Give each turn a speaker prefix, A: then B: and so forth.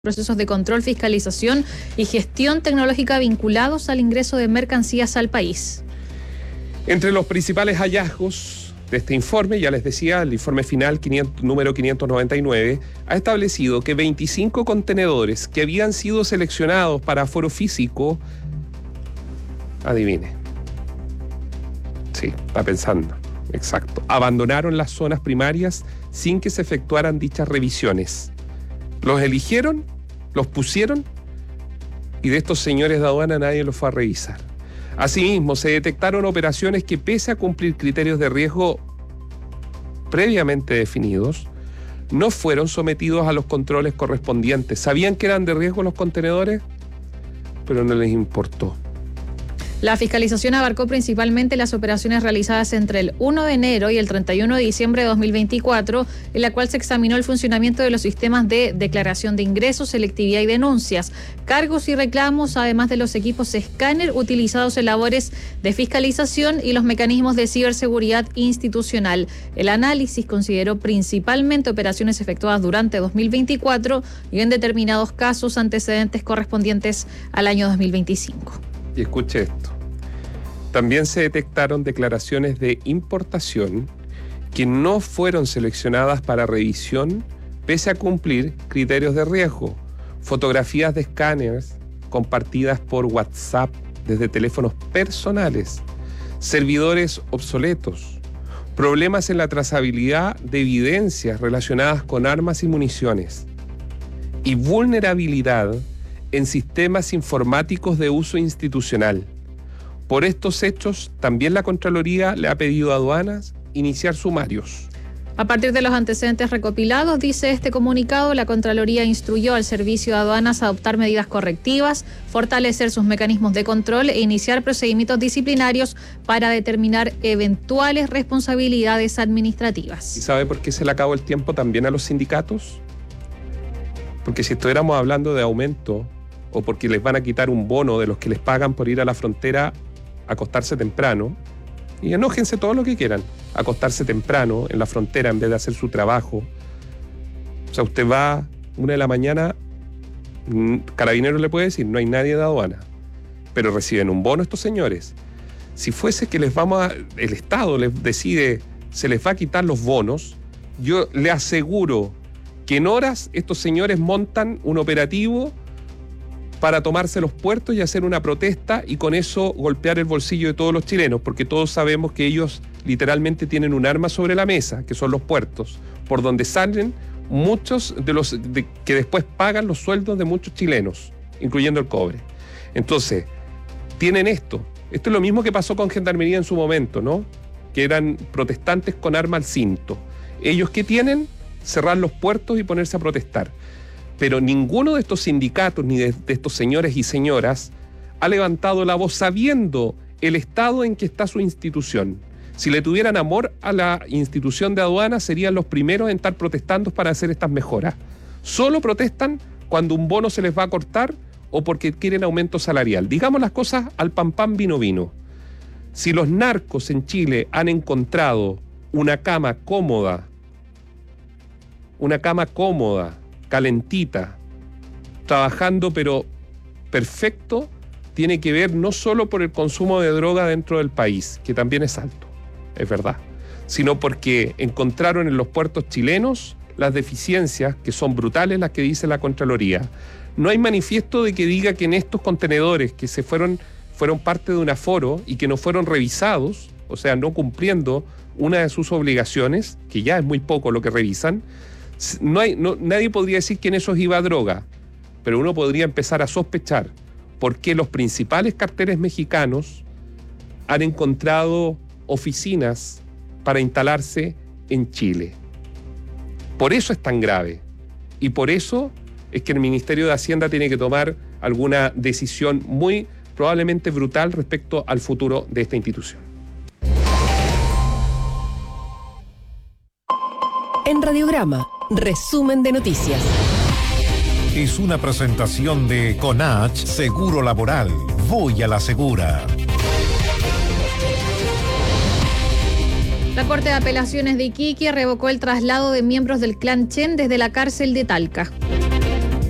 A: procesos de control, fiscalización y gestión tecnológica vinculados al ingreso de mercancías al país.
B: Entre los principales hallazgos de este informe, ya les decía, el informe final número 599, ha establecido que 25 contenedores que habían sido seleccionados para aforo físico, adivine. Sí, está pensando, exacto. Abandonaron las zonas primarias sin que se efectuaran dichas revisiones. Los eligieron, los pusieron y de estos señores de aduana nadie los fue a revisar. Asimismo, se detectaron operaciones que, pese a cumplir criterios de riesgo previamente definidos, no fueron sometidos a los controles correspondientes. ¿Sabían que eran de riesgo los contenedores? Pero no les importó.
A: La fiscalización abarcó principalmente las operaciones realizadas entre el 1 de enero y el 31 de diciembre de 2024, en la cual se examinó el funcionamiento de los sistemas de declaración de ingresos, selectividad y denuncias, cargos y reclamos, además de los equipos escáner utilizados en labores de fiscalización y los mecanismos de ciberseguridad institucional. El análisis consideró principalmente operaciones efectuadas durante 2024 y en determinados casos antecedentes correspondientes al año 2025.
B: Y escuche esto. También se detectaron declaraciones de importación que no fueron seleccionadas para revisión pese a cumplir criterios de riesgo. Fotografías de escáneres compartidas por WhatsApp desde teléfonos personales. Servidores obsoletos. Problemas en la trazabilidad de evidencias relacionadas con armas y municiones. Y vulnerabilidad en sistemas informáticos de uso institucional. Por estos hechos, también la Contraloría le ha pedido a aduanas iniciar sumarios.
A: A partir de los antecedentes recopilados, dice este comunicado, la Contraloría instruyó al Servicio de Aduanas a adoptar medidas correctivas, fortalecer sus mecanismos de control e iniciar procedimientos disciplinarios para determinar eventuales responsabilidades administrativas.
B: ¿Y sabe por qué se le acabó el tiempo también a los sindicatos? Porque si estuviéramos hablando de aumento o porque les van a quitar un bono de los que les pagan por ir a la frontera a acostarse temprano, y enójense todo lo que quieran, acostarse temprano en la frontera en vez de hacer su trabajo. O sea, usted va 1 de la mañana, Carabineros le puede decir, no hay nadie de aduana, pero reciben un bono estos señores. Si fuese que el Estado les decide, se les va a quitar los bonos, yo le aseguro que en horas estos señores montan un operativo para tomarse los puertos y hacer una protesta y con eso golpear el bolsillo de todos los chilenos, porque todos sabemos que ellos literalmente tienen un arma sobre la mesa, que son los puertos, por donde salen muchos de los que después pagan los sueldos de muchos chilenos, incluyendo el cobre. Entonces, tienen esto. Esto es lo mismo que pasó con Gendarmería en su momento, ¿no? Que eran protestantes con arma al cinto. Ellos, ¿qué tienen? Cerrar los puertos y ponerse a protestar. Pero ninguno de estos sindicatos ni de estos señores y señoras ha levantado la voz sabiendo el estado en que está su institución. Si le tuvieran amor a la institución de aduanas, serían los primeros en estar protestando para hacer estas mejoras. Solo protestan cuando un bono se les va a cortar o porque quieren aumento salarial. Digamos las cosas al pan pan vino vino. Si los narcos en Chile han encontrado una cama cómoda, calentita, trabajando pero perfecto, tiene que ver no solo por el consumo de droga dentro del país, que también es alto, es verdad, sino porque encontraron en los puertos chilenos las deficiencias, que son brutales, las que dice la Contraloría. No hay manifiesto de que diga que en estos contenedores que fueron parte de un aforo y que no fueron revisados, o sea, no cumpliendo una de sus obligaciones, que ya es muy poco lo que revisan. Nadie podría decir que en esos iba droga, pero uno podría empezar a sospechar por qué los principales carteles mexicanos han encontrado oficinas para instalarse en Chile. Por eso es tan grave y por eso es que el Ministerio de Hacienda tiene que tomar alguna decisión muy probablemente brutal respecto al futuro de esta institución.
C: En Radiograma, resumen de noticias.
D: Es una presentación de Conach Seguro Laboral. Voy a la segura.
A: La Corte de Apelaciones de Iquique revocó el traslado de miembros del clan Chen desde la cárcel de Talca.